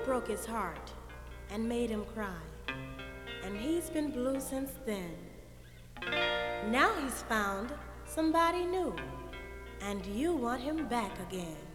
broke his heart and made him cry, and he's been blue since then. Now he's found somebody new, and you want him back again.